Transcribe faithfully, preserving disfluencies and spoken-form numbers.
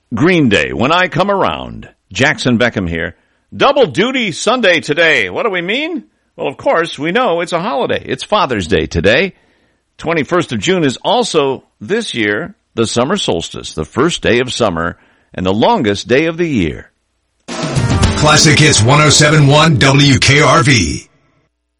Green Day, When I Come Around. Jackson Beckham here. Double duty Sunday today. What do we mean? Well, of course, we know it's a holiday. It's Father's Day today. twenty-first of June is also, this year, the summer solstice, the first day of summer and the longest day of the year. Classic Hits one oh seven point one W K R V.